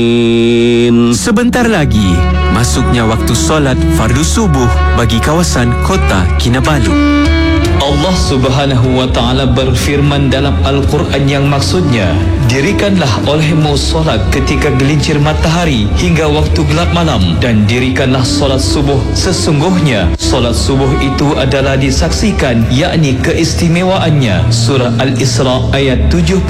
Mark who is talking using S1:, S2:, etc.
S1: Sebentar lagi, masuknya waktu solat fardu subuh bagi kawasan Kota Kinabalu.
S2: Allah Subhanahu wa Ta'ala berfirman dalam Al-Quran yang maksudnya, dirikanlah olehmu solat ketika gelincir matahari hingga waktu gelap malam, dan dirikanlah solat subuh. Sesungguhnya solat subuh itu adalah disaksikan, yakni keistimewaannya. Surah Al-Isra ayat 70.